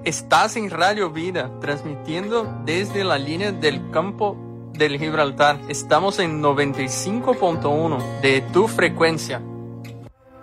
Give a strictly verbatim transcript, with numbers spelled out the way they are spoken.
Estás en Radio Vida, transmitiendo desde la línea del campo del Gibraltar. Estamos en noventa y cinco punto uno de tu frecuencia.